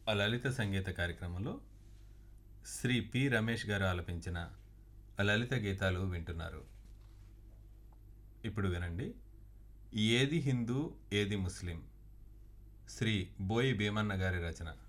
లలిత సంగీత కార్యక్రమంలో శ్రీ పి రమేష్ గారు ఆలపించిన లలిత గీతాలు వింటున్నారు. ఇప్పుడు వినండి. ఏది హిందూ ఏది ముస్లిం, శ్రీ బోయి భీమన్న గారి రచన.